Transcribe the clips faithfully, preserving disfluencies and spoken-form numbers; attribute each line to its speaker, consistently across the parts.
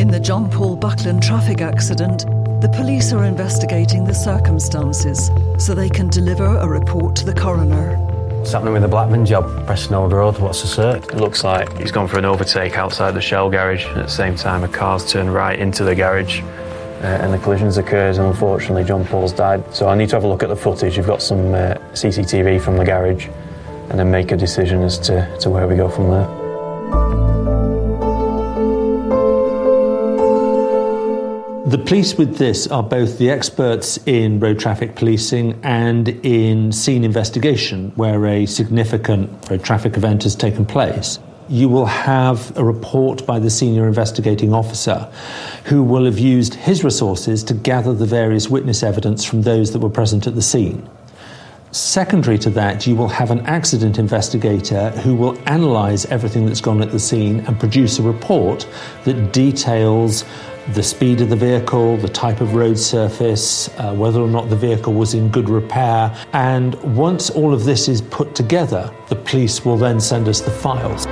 Speaker 1: In the John Paul Buckland traffic accident, the police are investigating the circumstances so they can deliver a report to the coroner.
Speaker 2: What's happening with the Blackman job? Preston Road, what's the cert?
Speaker 3: It looks like he's gone for an overtake outside the Shell garage. At the same time, a car's turned right into the garage.
Speaker 2: Uh, and the collision's occurred, and unfortunately John Paul's died. So I need to have a look at the footage. You've got some uh, C C T V from the garage, and then make a decision as to, to where we go from there.
Speaker 4: The police with this are both the experts in road traffic policing and in scene investigation, where a significant road traffic event has taken place. You will have a report by the senior investigating officer who will have used his resources to gather the various witness evidence from those that were present at the scene. Secondary to that, you will have an accident investigator who will analyse everything that's gone at the scene and produce a report that details the speed of the vehicle, the type of road surface, uh, whether or not the vehicle was in good repair. And once all of this is put together, the police will then send us the files.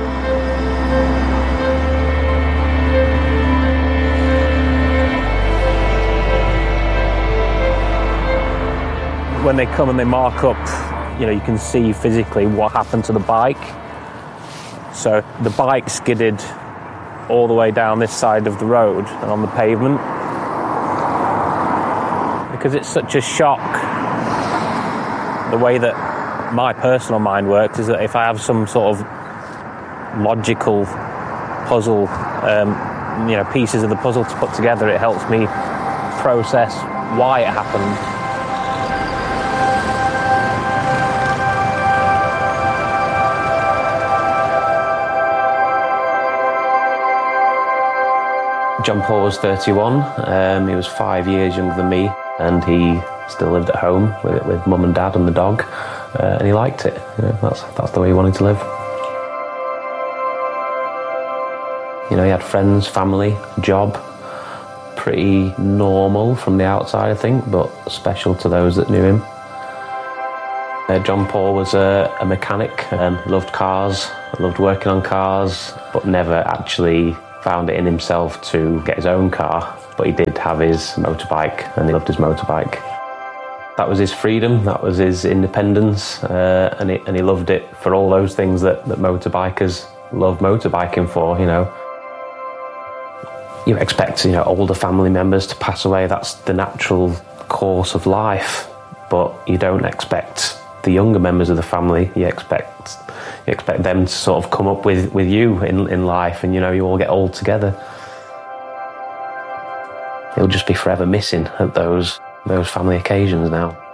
Speaker 5: When they come and they mark up, you know, you can see physically what happened to the bike. So the bike skidded all the way down this side of the road and on the pavement. Because it's such a shock, the way that my personal mind works is that if I have some sort of logical puzzle, um, you know, pieces of the puzzle to put together, it helps me process why it happened.
Speaker 2: John Paul was thirty-one, um, he was five years younger than me, and he still lived at home with, with mum and dad and the dog, uh, and he liked it. You know, that's, that's the way he wanted to live. You know, he had friends, family, job, pretty normal from the outside, I think, but special to those that knew him. Uh, John Paul was a, a mechanic, um, loved cars, loved working on cars, but never actually found it in himself to get his own car, but he did have his motorbike, and he loved his motorbike. That was his freedom, that was his independence, uh, and, he, and he loved it for all those things that, that motorbikers love motorbiking for, you know. You expect, you know, older family members to pass away, that's the natural course of life, but you don't expect the younger members of the family, you expect you expect them to sort of come up with, with you in, in life, and you know, you all get old together. He'll just be forever missing at those those family occasions now.